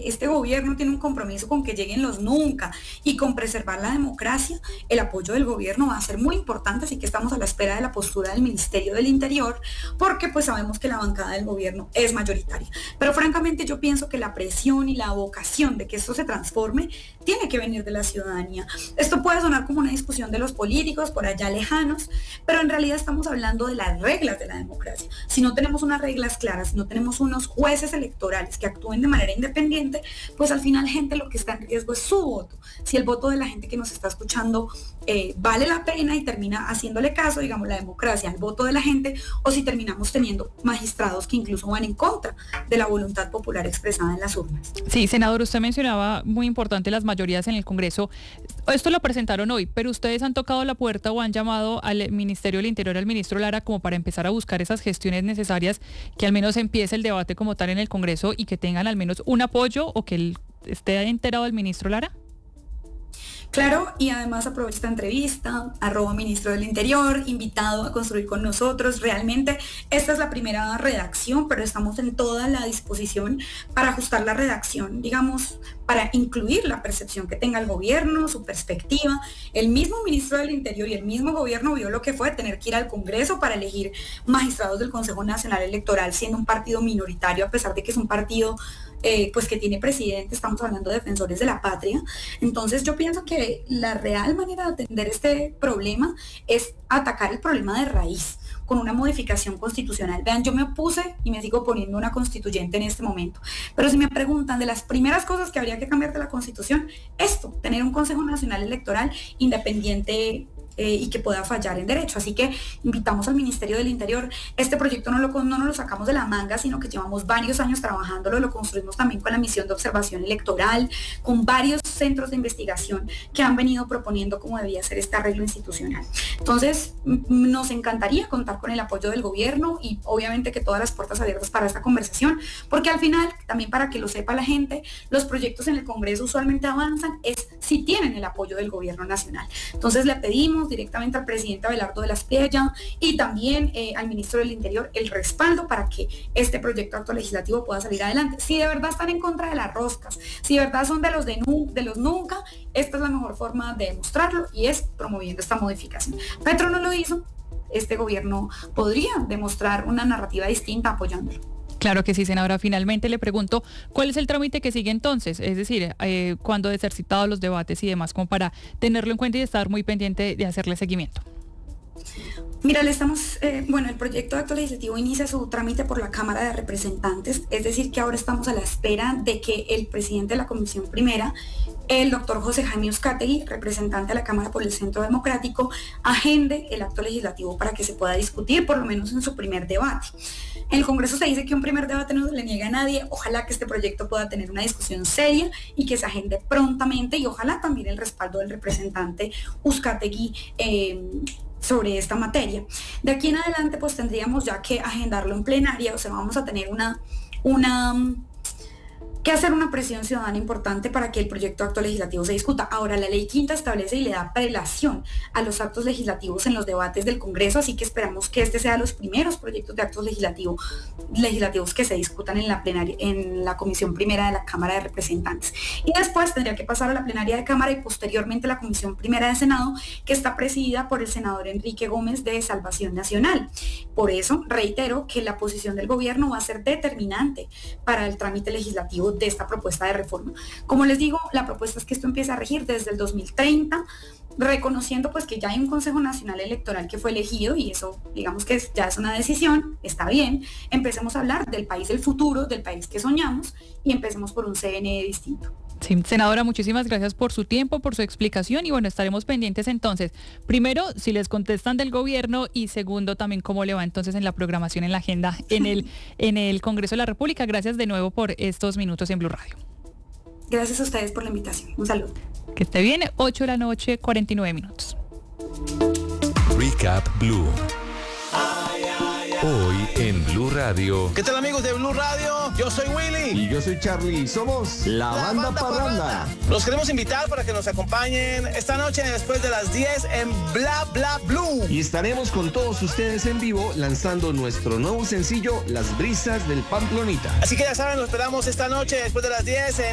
este gobierno tiene un compromiso con que lleguen los nunca y con preservar la democracia, el apoyo del gobierno va a ser muy importante, así que estamos a la espera de la postura del Ministerio del Interior, porque pues sabemos que la bancada del gobierno es mayoritaria. Pero francamente yo pienso que la presión y la vocación de que esto se transforme tiene que venir de la ciudadanía. Esto puede sonar como una discusión de los políticos por allá lejanos, pero en realidad estamos hablando de las reglas de la democracia. Si no tenemos unas reglas claras, si no tenemos unos jueces electorales que actúen de manera independiente, pues al final, gente, lo que está en riesgo es su voto. Si el voto de la gente que nos está escuchando vale la pena y termina haciéndole caso, digamos, la democracia al voto de la gente, o si terminamos teniendo magistrados que incluso van en contra de la voluntad popular expresada en las urnas. Sí, senador, usted mencionaba muy importante las mayorías en el Congreso. Esto lo presentaron hoy, pero ustedes han tocado la puerta o han llamado al Ministerio del Interior, al ministro Lara, como para empezar a buscar esas gestiones necesarias, que al menos empiece el debate como tal en el Congreso y que tengan al menos un apoyo, o que esté enterado el ministro Lara. Claro, y además aprovecho esta entrevista, @ministro del Interior, invitado a construir con nosotros. Realmente esta es la primera redacción, pero estamos en toda la disposición para ajustar la redacción, digamos, para incluir la percepción que tenga el gobierno, su perspectiva. El mismo ministro del Interior y el mismo gobierno vio lo que fue tener que ir al Congreso para elegir magistrados del Consejo Nacional Electoral, siendo un partido minoritario, a pesar de que es un partido pues que tiene presidente. Estamos hablando de defensores de la patria. Entonces yo pienso que la real manera de atender este problema es atacar el problema de raíz con una modificación constitucional. Vean, yo me opuse y me sigo poniendo una constituyente en este momento, pero si me preguntan de las primeras cosas que habría que cambiar de la Constitución, esto, tener un Consejo Nacional Electoral independiente y que pueda fallar en derecho. Así que invitamos al Ministerio del Interior. Este proyecto no nos lo sacamos de la manga, sino que llevamos varios años trabajándolo, lo construimos también con la misión de observación electoral, con varios centros de investigación que han venido proponiendo cómo debía ser este arreglo institucional. Entonces, nos encantaría contar con el apoyo del gobierno y obviamente que todas las puertas abiertas para esta conversación, porque al final, también para que lo sepa la gente, los proyectos en el Congreso usualmente avanzan es si tienen el apoyo del gobierno nacional. Entonces le pedimos directamente al presidente Abelardo de la Espriella y también al ministro del Interior el respaldo para que este proyecto de acto legislativo pueda salir adelante. Si de verdad están en contra de las roscas, si de verdad son de los nunca, esta es la mejor forma de demostrarlo y es promoviendo esta modificación. Petro no lo hizo, este gobierno podría demostrar una narrativa distinta apoyándolo. Claro que sí, senadora. Finalmente le pregunto, ¿cuál es el trámite que sigue entonces? Es decir, ¿cuándo de ser citados los debates y demás, como para tenerlo en cuenta y estar muy pendiente de hacerle seguimiento? Mira, el proyecto de acto legislativo inicia su trámite por la Cámara de Representantes, es decir, que ahora estamos a la espera de que el presidente de la Comisión Primera, el doctor José Jaime Uzcategui, representante de la Cámara por el Centro Democrático, agende el acto legislativo para que se pueda discutir, por lo menos en su primer debate. En el Congreso se dice que un primer debate no se le niega a nadie. Ojalá que este proyecto pueda tener una discusión seria y que se agende prontamente, y ojalá también el respaldo del representante Uzcategui sobre esta materia. De aquí en adelante pues tendríamos ya que agendarlo en plenaria, o sea, vamos a tener que hacer una presión ciudadana importante para que el proyecto de acto legislativo se discuta. Ahora, la ley quinta establece y le da prelación a los actos legislativos en los debates del Congreso, así que esperamos que este sea los primeros proyectos de actos legislativos que se discutan en la plenaria, en la Comisión Primera de la Cámara de Representantes. Y después tendría que pasar a la plenaria de Cámara y posteriormente a la Comisión Primera de Senado, que está presidida por el senador Enrique Gómez de Salvación Nacional. Por eso, reitero que la posición del gobierno va a ser determinante para el trámite legislativo de esta propuesta de reforma. Como les digo, la propuesta es que esto empiece a regir desde el 2030, reconociendo pues que ya hay un Consejo Nacional Electoral que fue elegido y eso, digamos que ya es una decisión, está bien. Empecemos a hablar del país del futuro, del país que soñamos, y empecemos por un CNE distinto. Sí, senadora, muchísimas gracias por su tiempo, por su explicación y bueno, estaremos pendientes entonces. Primero, si les contestan del gobierno y segundo, también cómo le va entonces en la programación, en la agenda, en el Congreso de la República. Gracias de nuevo por estos minutos en Blue Radio. Gracias a ustedes por la invitación. Un saludo. Que esté bien, 8:49 a.m. Recap Blue. Hoy en Blue Radio. ¿Qué tal, amigos de Blue Radio? Yo soy Willy. Y yo soy Charlie. Somos la banda Parranda. Los queremos invitar para que nos acompañen esta noche después de las 10 en Bla Bla Blue. Y estaremos con todos ustedes en vivo lanzando nuestro nuevo sencillo, Las Brisas del Pamplonita. Así que ya saben, lo esperamos esta noche después de las 10 en